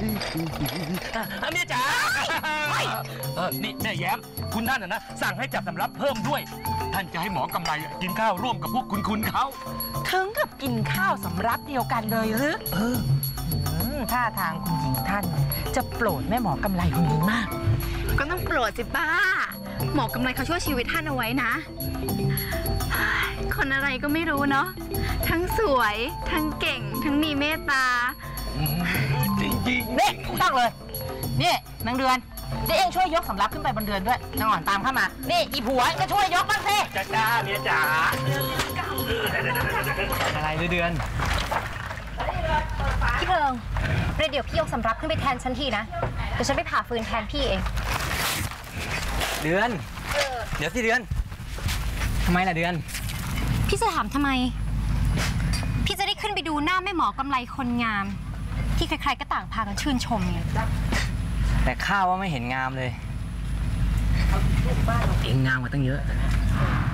เมียจ๋านี่แม่แย้มคุณท่านนะสั่งให้จัดสำรับเพิ่มด้วย ท่านจะให้หมอกำไรกินข้าวร่วมกับพวกคุณเขาถึงกับกินข้าวสำรับเดียวกันเลยหรือท่าทางคุณหญิงท่านจะโปรดแม่หมอกำไรคนนี้มากก็ต้องโปรดสิป้าหมอกำไรเขาช่วยชีวิตท่านเอาไว้นะคนอะไรก็ไม่รู้เนาะทั้งสวยทั้งเก่งทั้งมีเมตตาจริงๆนี่ตั้งเลยนี่นางเดือนเดี๋ยวเองช่วยยกสำรับขึ้นไปบนเดือนด้วยนางอ่อนตามเข้ามานี่อีผัวก็ช่วยยกบ้างสิจ้าเมียจ๋าอะไรเดือนพี่เพิงเดี๋ยวพี่ยกสำรับขึ้นไปแทนฉันทีนะเดี๋ยวฉันไปผ่าฟืนแทนพี่เองเดือนเดี๋ยวสิเดือนทำไมล่ะเดือนพี่จะถามทำไมพี่จะได้ขึ้นไปดูหน้าแม่หมอกำไรคนงามที่ใครๆก็ต่างพากันชื่นชมไงแต่ข้าว่าไม่เห็นงามเลยเอ็งงามกว่าตั้งเยอะ